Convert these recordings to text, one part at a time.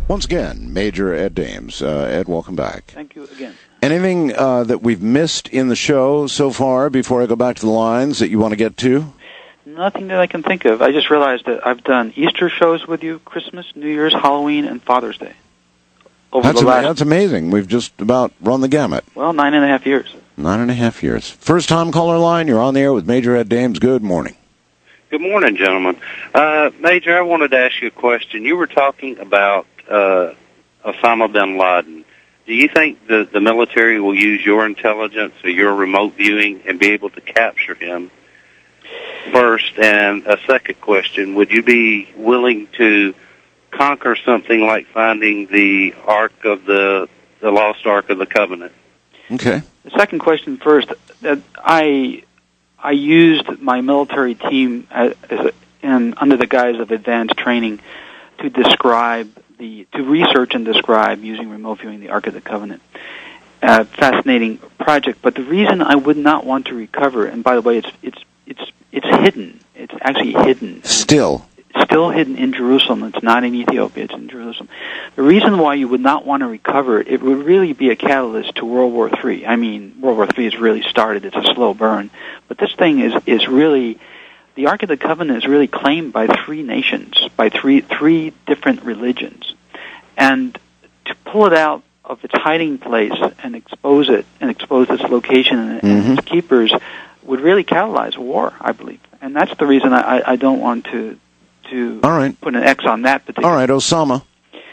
Once again, Major Ed Dames. Ed, welcome back. Thank you again. Anything that we've missed in the show so far before I go back to the lines that you want to get to? Nothing that I can think of. I just realized that I've done Easter shows with you, Christmas, New Year's, Halloween, and Father's Day. That's amazing. We've just about run the gamut. Well, 9.5 years. 9.5 years. First-time caller line, you're on the air with Major Ed Dames. Good morning. Good morning, gentlemen. Major, I wanted to ask you a question. You were talking about Osama bin Laden. Do you think the military will use your intelligence or your remote viewing and be able to capture him first? And a second question, would you be willing to conquer something like finding the Ark of the Lost Ark of the Covenant? Okay. The second question first. I used my military team under the guise of advanced training to research and describe using remote viewing the Ark of the Covenant. Fascinating project, but the reason I would not want to recover, and by the way, it's hidden. It's actually hidden. Still hidden in Jerusalem. It's not in Ethiopia. It's in Jerusalem. The reason why you would not want to recover it would really be a catalyst to World War III. I mean, World War III has really started. It's a slow burn. But this thing is really, the Ark of the Covenant is really claimed by three nations, by three different religions. And to pull it out of its hiding place and expose its location and its keepers would really catalyze war, I believe. And that's the reason I don't want to all right. Put an X on that particular. All right, Osama,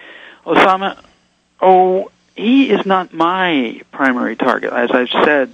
he is not my primary target. As I've said,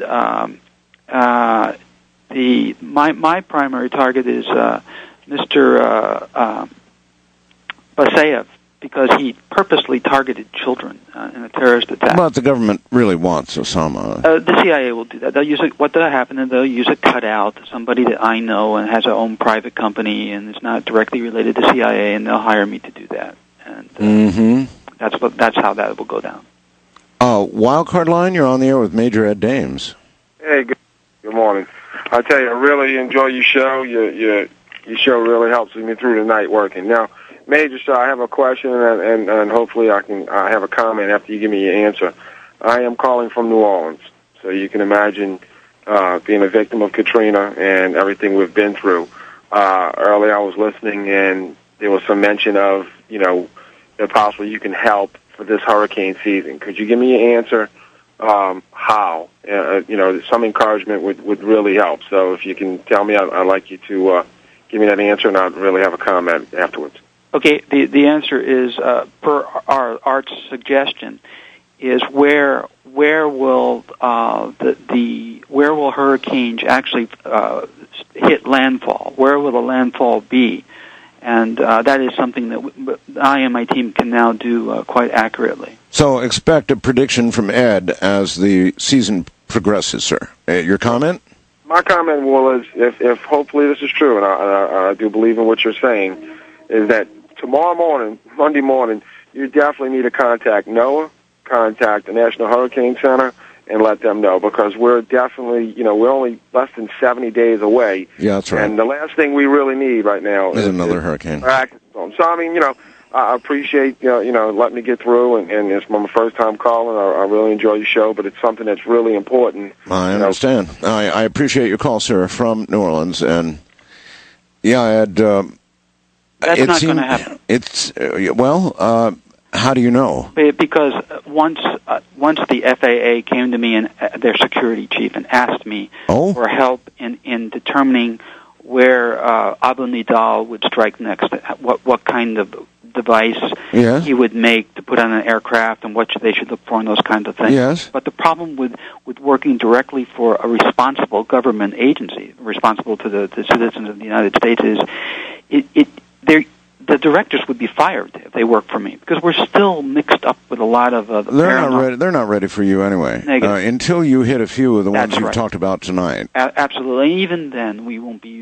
my primary target is Mr. Basayev, because he purposely targeted children in a terrorist attack. But the government really wants Osama. The CIA will do that. They'll use it. What will happen is they'll use a cutout, somebody that I know and has their own private company and is not directly related to CIA, and they'll hire me to do that. And that's how that will go down. Wildcard line, you're on the air with Major Ed Dames. Hey, good morning. I tell you, I really enjoy your show. Your show really helps me through the night working. Now, Major, so I have a question, and hopefully I have a comment after you give me your answer. I am calling from New Orleans, so you can imagine being a victim of Katrina and everything we've been through. Earlier I was listening, and there was some mention of, that possibly you can help for this hurricane season. Could you give me your answer? How? Some encouragement would really help. So if you can tell me, I'd like you to give me that answer, and I'd really have a comment afterwards. Okay, the answer is, per our Art's suggestion, is where will hurricanes actually hit landfall? Where will the landfall be? And that is something that I and my team can now do quite accurately. So expect a prediction from Ed as the season progresses, sir. Your comment? My comment was, if hopefully this is true, and I do believe in what you're saying, is that tomorrow morning, Monday morning, you definitely need to contact NOAA, contact the National Hurricane Center, and let them know, because we're definitely, we're only less than 70 days away. Yeah, that's right. And the last thing we really need right now is another hurricane. So, I mean, I appreciate, letting me get through, and it's my first time calling. I really enjoy your show, but it's something that's really important. I understand. I appreciate your call, sir, from New Orleans, and yeah, Ed, that's not going to happen. How do you know? Because once the FAA came to me and their security chief and asked me for help in determining where Abu Nidal would strike next, what kind of device he would make to put on an aircraft, and what they should look for, and those kinds of things. Yes. But the problem with working directly for a responsible government agency, responsible to the citizens of the United States, is the directors would be fired if they work for me, because we're still mixed up with a lot of They're not ready for you anyway. Until you hit a few of the ones you've talked about tonight. Absolutely. Even then, we won't be